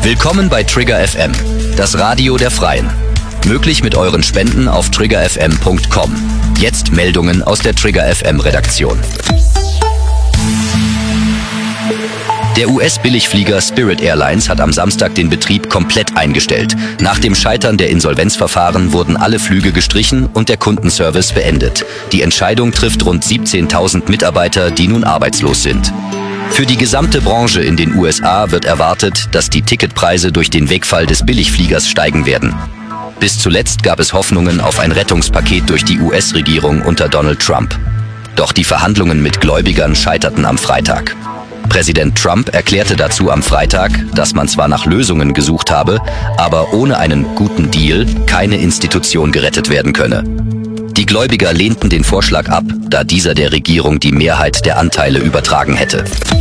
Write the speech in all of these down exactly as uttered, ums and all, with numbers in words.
Willkommen bei Trigger F M, das Radio der Freien. Möglich mit euren Spenden auf trigger f m punkt com. Jetzt Meldungen aus der Trigger F M Redaktion. Der U S-Billigflieger Spirit Airlines hat am Samstag den Betrieb komplett eingestellt. Nach dem Scheitern der Insolvenzverfahren wurden alle Flüge gestrichen und der Kundenservice beendet. Die Entscheidung trifft rund siebzehntausend Mitarbeiter, die nun arbeitslos sind. Für die gesamte Branche in den U S A wird erwartet, dass die Ticketpreise durch den Wegfall des Billigfliegers steigen werden. Bis zuletzt gab es Hoffnungen auf ein Rettungspaket durch die U S-Regierung unter Donald Trump. Doch die Verhandlungen mit Gläubigern scheiterten am Freitag. Präsident Trump erklärte dazu am Freitag, dass man zwar nach Lösungen gesucht habe, aber ohne einen guten Deal keine Institution gerettet werden könne. Die Gläubiger lehnten den Vorschlag ab, da dieser der Regierung die Mehrheit der Anteile übertragen hätte.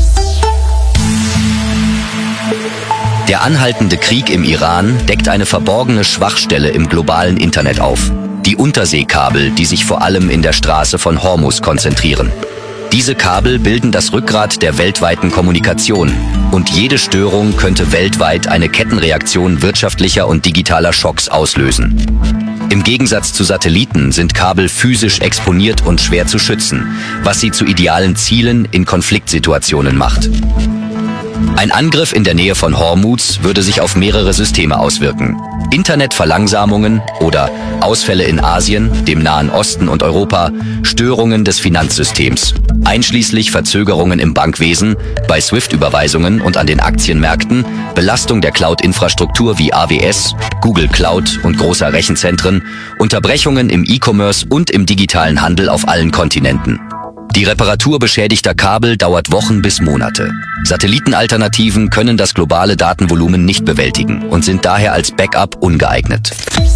Der anhaltende Krieg im Iran deckt eine verborgene Schwachstelle im globalen Internet auf: die Unterseekabel, die sich vor allem in der Straße von Hormuz konzentrieren. Diese Kabel bilden das Rückgrat der weltweiten Kommunikation und jede Störung könnte weltweit eine Kettenreaktion wirtschaftlicher und digitaler Schocks auslösen. Im Gegensatz zu Satelliten sind Kabel physisch exponiert und schwer zu schützen, was sie zu idealen Zielen in Konfliktsituationen macht. Ein Angriff in der Nähe von Hormuz würde sich auf mehrere Systeme auswirken. Internetverlangsamungen oder Ausfälle in Asien, dem Nahen Osten und Europa, Störungen des Finanzsystems, einschließlich Verzögerungen im Bankwesen, bei SWIFT-Überweisungen und an den Aktienmärkten, Belastung der Cloud-Infrastruktur wie A W S, Google Cloud und großer Rechenzentren, Unterbrechungen im E-Commerce und im digitalen Handel auf allen Kontinenten. Die Reparatur beschädigter Kabel dauert Wochen bis Monate. Satellitenalternativen können das globale Datenvolumen nicht bewältigen und sind daher als Backup ungeeignet.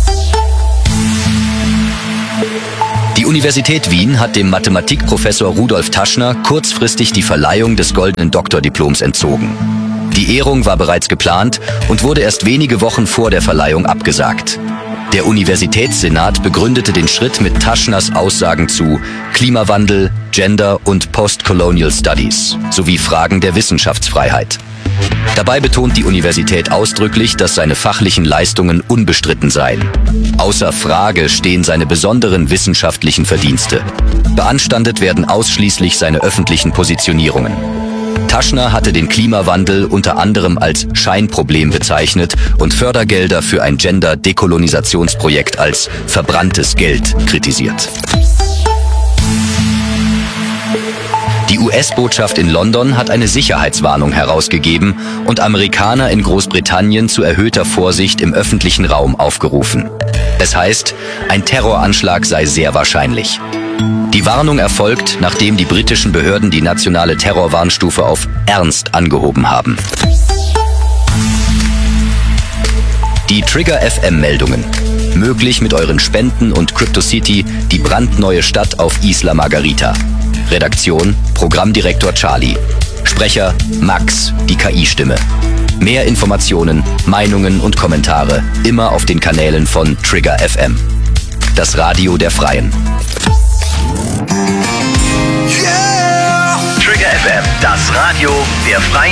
Die Universität Wien hat dem Mathematikprofessor Rudolf Taschner kurzfristig die Verleihung des goldenen Doktordiploms entzogen. Die Ehrung war bereits geplant und wurde erst wenige Wochen vor der Verleihung abgesagt. Der Universitätssenat begründete den Schritt mit Taschners Aussagen zu Klimawandel, Gender und Postcolonial Studies sowie Fragen der Wissenschaftsfreiheit. Dabei betont die Universität ausdrücklich, dass seine fachlichen Leistungen unbestritten seien. Außer Frage stehen seine besonderen wissenschaftlichen Verdienste. Beanstandet werden ausschließlich seine öffentlichen Positionierungen. Taschner hatte den Klimawandel unter anderem als Scheinproblem bezeichnet und Fördergelder für ein Gender-Dekolonisationsprojekt als verbranntes Geld kritisiert. Die U S-Botschaft in London hat eine Sicherheitswarnung herausgegeben und Amerikaner in Großbritannien zu erhöhter Vorsicht im öffentlichen Raum aufgerufen. Es heißt, ein Terroranschlag sei sehr wahrscheinlich. Die Warnung erfolgt, nachdem die britischen Behörden die nationale Terrorwarnstufe auf Ernst angehoben haben. Die Trigger F M-Meldungen. Möglich mit euren Spenden und CryptoCity, die brandneue Stadt auf Isla Margarita. Redaktion, Programmdirektor Charlie. Sprecher Max, die K I-Stimme. Mehr Informationen, Meinungen und Kommentare immer auf den Kanälen von Trigger F M. Das Radio der Freien. Yeah! Trigger F M, das Radio der Freien.